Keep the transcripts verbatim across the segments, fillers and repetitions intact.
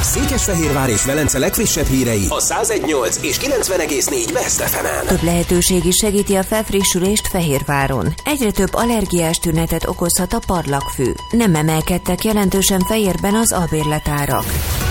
Székesfehérvár és Velence legfrissebb hírei a száz egy egész nyolc és kilencven egész négy Best ef emen. Több lehetőség is segíti a felfrissülést Fehérváron. Egyre több allergiás tünetet okozhat a parlagfű. Nem emelkedtek jelentősen Fejérben az albérletárak.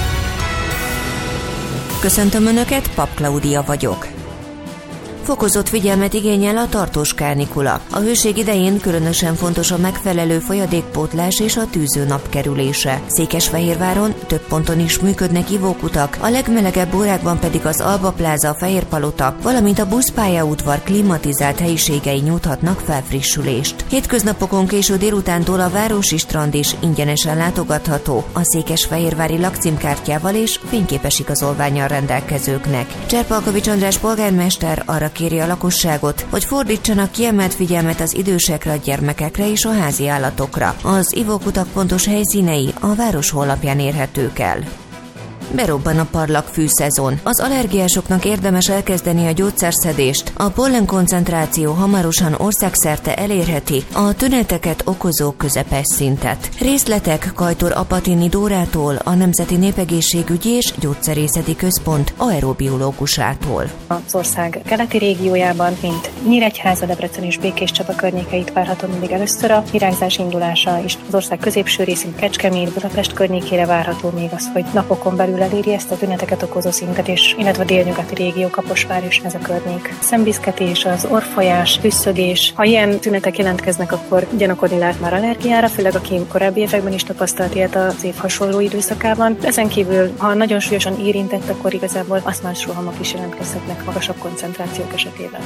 Köszöntöm Önöket, Pap Klaudia vagyok. Fokozott figyelmet igényel a tartós kánikula. A hőség idején különösen fontos a megfelelő folyadékpótlás és a tűző nap kerülése. Székesfehérváron több ponton is működnek ivókutak, a legmelegebb órákban pedig az Alba Pláza, a Fehérpalota, valamint a buszpályaudvar klimatizált helyiségei nyújthatnak felfrissülést. Hétköznapokon késő délutántól a városi strand is ingyenesen látogatható a székesfehérvári lakcímkártyával és fényképes igazolvánnyal rendelkezőknek. Cserpalkovics András polgármester arra kéri a lakosságot, hogy fordítsanak kiemelt figyelmet az idősekre, a gyermekekre és a házi állatokra. Az ivókutak pontos helyszínei a város honlapján érhetők el. Berobban a parlagfű szezon. Az allergiásoknak érdemes elkezdeni a gyógyszerszedést. A pollen koncentráció hamarosan országszerte elérheti a tüneteket okozó közepes szintet. Részletek Kajtor Apatini Dórától, a Nemzeti Népegészségügyi és Gyógyszerészeti Központ aerobiológusától. Az ország keleti régiójában, mint Nyíregyháza, Debrecen és Békéscsaba környékeit várható mindig először a virágzás indulása, és az ország középső részén Kecskemét, Budapest környékére várható még az, hogy napokon belül eléri ezt a tüneteket okozó szintet, és illetve a délnyugati régió, Kaposvár és ez a környék. Szemviszketés, az orrfolyás, tüsszögés. Ha ilyen tünetek jelentkeznek, akkor gyanakodni lehet már allergiára, főleg aki korábbi években is tapasztalt ilyet az év hasonló időszakában. Ezen kívül, ha nagyon súlyosan érintett, akkor igazából aszmás rohamok is jelentkezhetnek magasabb koncentrációk esetében.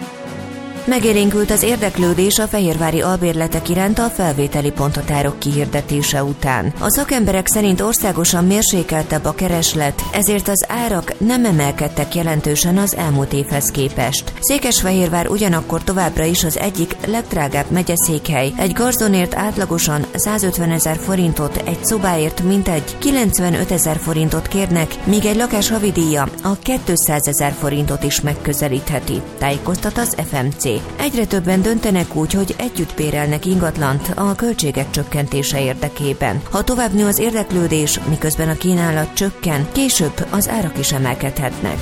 Megélénkült az érdeklődés a fehérvári albérletek iránt a felvételi ponthatárok kihirdetése után. A szakemberek szerint országosan mérsékeltebb a kereslet, ezért az árak nem emelkedtek jelentősen az elmúlt évhez képest. Székesfehérvár ugyanakkor továbbra is az egyik legdrágább megyeszékhely. Egy garzonért átlagosan százötvenezer forintot, egy szobáért mintegy kilencvenötezer forintot kérnek, míg egy lakás havidíja a kétszázezer forintot is megközelítheti, tájékoztat az ef em cé. Egyre többen döntenek úgy, hogy együtt bérelnek ingatlant a költségek csökkentése érdekében. Ha tovább nő az érdeklődés, miközben a kínálat csökken, később az árak is emelkedhetnek.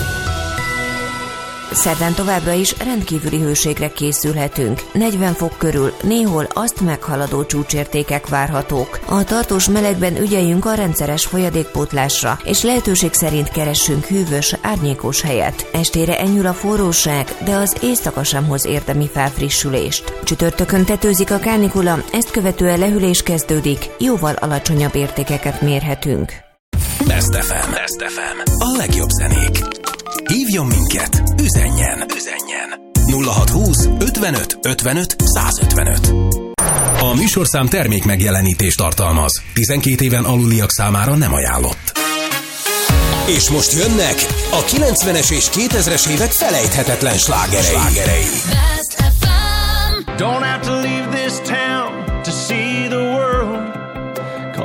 Szerdán továbbra is rendkívüli hőségre készülhetünk. negyven fok körül, néhol azt meghaladó csúcsértékek várhatók. A tartós melegben ügyeljünk a rendszeres folyadékpótlásra, és lehetőség szerint keressünk hűvös, árnyékos helyet. Estére enyhül a forróság, de az éjszaka sem hoz érdemi felfrissülést. Csütörtökön tetőzik a kánikula, ezt követően lehűlés kezdődik, jóval alacsonyabb értékeket mérhetünk. Best ef em. Best ef em. A legjobb zenék. Hívjon minket, üzenjen, üzenjen. nulla hat húsz ötvenöt ötvenöt százötvenöt. A műsorszám termék megjelenítést tartalmaz. tizenkét éven aluliak számára nem ajánlott. És most jönnek a kilencvenes és kétezres évek felejthetetlen slágerei. slágerei. Don't have to leave this town.